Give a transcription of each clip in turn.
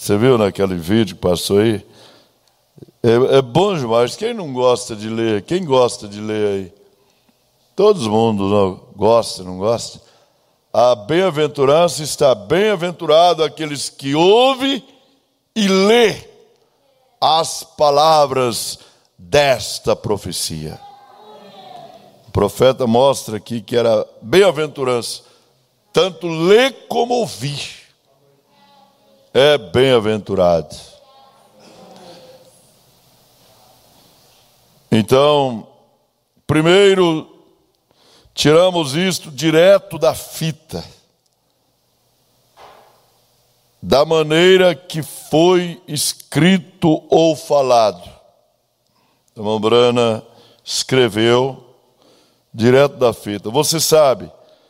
Você viu naquele vídeo que passou aí? É bom demais. Quem não gosta de ler? Quem gosta de ler aí? Todo mundo não gosta, não gosta? A bem-aventurança está bem-aventurado aqueles que ouvem e lê as palavras desta profecia. O profeta mostra aqui que era bem-aventurança, tanto ler como ouvir. É bem-aventurado. Então, primeiro, tiramos isto direto da fita, da maneira que foi escrito ou falado. A irmã Brana escreveu direto da fita. Você sabe,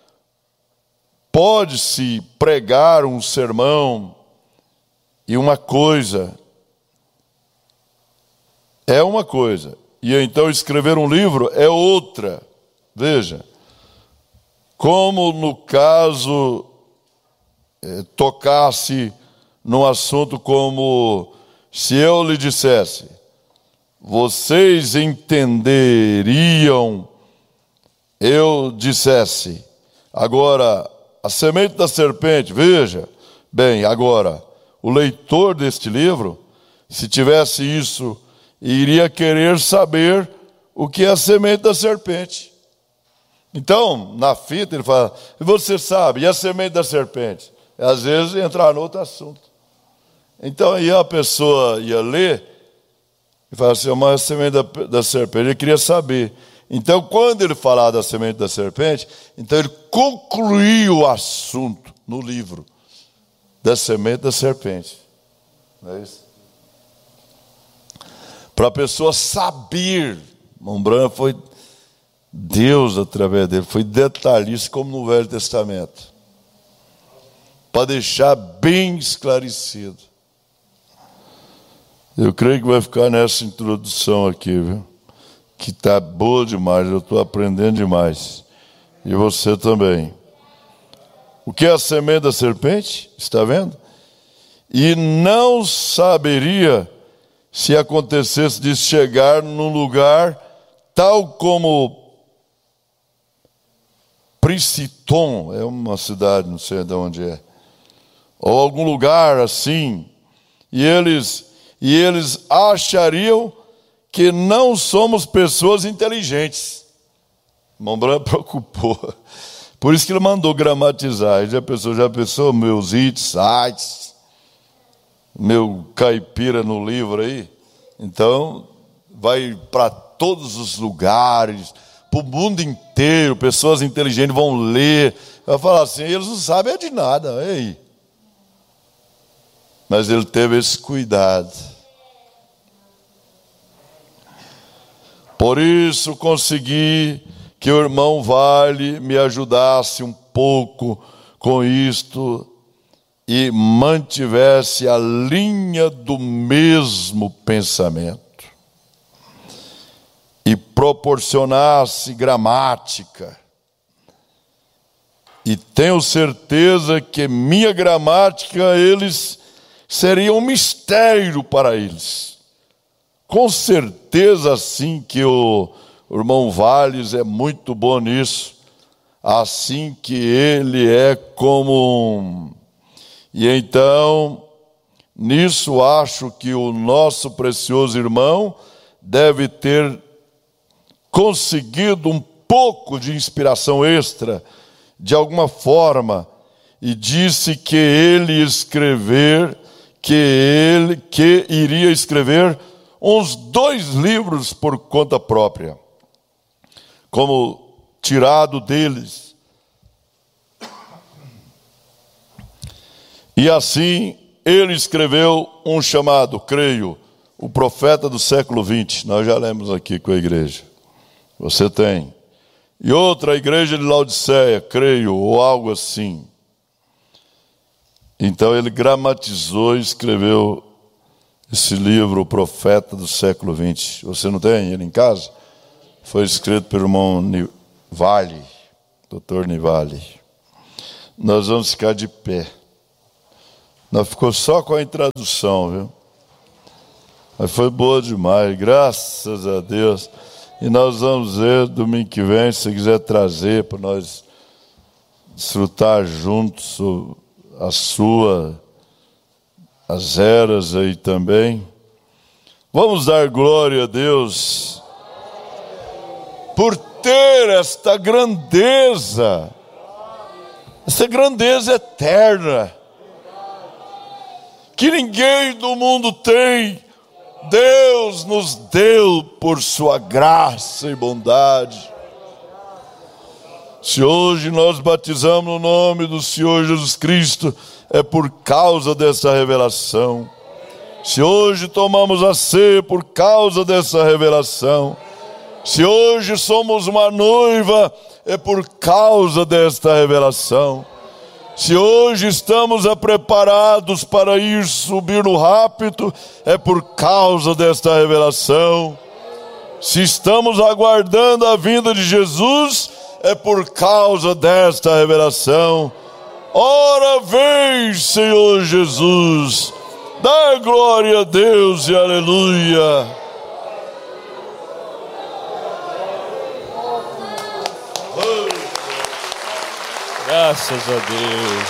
pode-se pregar um sermão e uma coisa é uma coisa, e então escrever um livro é outra. Veja, como no caso tocasse num assunto como se eu lhe dissesse, vocês entenderiam, eu dissesse, agora a semente da serpente, veja, bem, agora o leitor deste livro, se tivesse isso, iria querer saber o que é a semente da serpente. Então, na fita ele fala, você sabe, e a semente da serpente? Às vezes entrar no outro assunto. Então aí a pessoa ia ler e falava assim, mas a semente da serpente, ele queria saber. Então quando ele falava da semente da serpente, então ele concluiu o assunto no livro da semente da serpente. Não é isso? Para a pessoa saber, Mombrana foi Deus através dele, foi detalhista como no Velho Testamento, para deixar bem esclarecido. Eu creio que vai ficar nessa introdução aqui, viu? Que está boa demais, eu estou aprendendo demais. E você também. O que é a semente da serpente? Está vendo? E não saberia se acontecesse de chegar num lugar tal como Princeton, é uma cidade, não sei de onde é, ou algum lugar assim, e eles achariam que não somos pessoas inteligentes. Mombrana preocupou. Por isso que ele mandou gramatizar. Já pensou meus sites, meu caipira no livro aí? Então, vai para todos os lugares, para o mundo inteiro, pessoas inteligentes vão ler. Vai falar assim, eles não sabem de nada, ei. Mas ele teve esse cuidado. Por isso consegui que o irmão Vale me ajudasse um pouco com isto e mantivesse a linha do mesmo pensamento e proporcionasse gramática. E tenho certeza que minha gramática seria um mistério para eles. Com certeza sim que o irmão Valles é muito bom nisso, assim que ele é como E então, nisso acho que o nosso precioso irmão deve ter conseguido um pouco de inspiração extra, de alguma forma, e disse que que iria escrever uns 2 livros por conta própria, como tirado deles. E assim ele escreveu um chamado, creio, o profeta do século XX. Nós já lemos aqui com a igreja. Você tem. E outra, a igreja de Laodiceia, creio, ou algo assim. Então ele gramatizou e escreveu esse livro, o profeta do século XX. Você não tem ele em casa? Foi escrito pelo irmão Nivale, doutor Nivale. Nós vamos ficar de pé. Nós ficou só com a introdução, viu? Mas foi boa demais, graças a Deus. E nós vamos ver domingo que vem, se quiser trazer para nós desfrutar juntos as eras aí também. Vamos dar glória a Deus por ter esta grandeza eterna, que ninguém do mundo tem. Deus nos deu por sua graça e bondade. Se hoje nós batizamos no nome do Senhor Jesus Cristo, é por causa dessa revelação. Se hoje tomamos a ceia, por causa dessa revelação. Se hoje somos uma noiva, é por causa desta revelação. Se hoje estamos preparados para subir no rapto, é por causa desta revelação. Se estamos aguardando a vinda de Jesus, é por causa desta revelação. Ora vem, Senhor Jesus, dá glória a Deus e aleluia. Graças a Deus.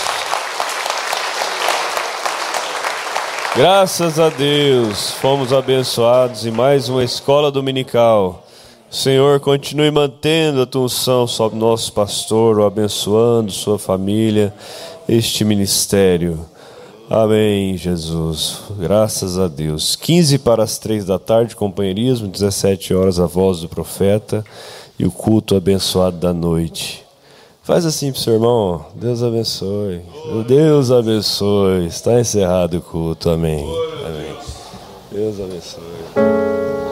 Graças a Deus, fomos abençoados em mais uma escola dominical. O Senhor continue mantendo a tua unção sobre nosso pastor, o abençoando sua família, este ministério. Amém, Jesus. Graças a Deus. 15 para as 3 da tarde, companheirismo, 17 horas, a voz do profeta e o culto abençoado da noite. Faz assim pro seu irmão, Deus abençoe. Deus abençoe. Está encerrado o culto, amém. Amém. Deus abençoe.